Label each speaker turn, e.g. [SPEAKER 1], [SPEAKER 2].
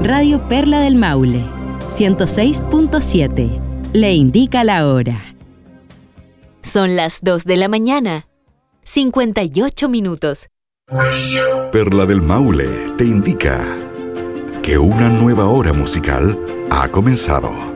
[SPEAKER 1] Radio Perla del Maule, 106.7. Le indica la hora.
[SPEAKER 2] Son las 2 de la mañana, 58 minutos.
[SPEAKER 3] Perla del Maule te indica que una nueva hora musical ha comenzado.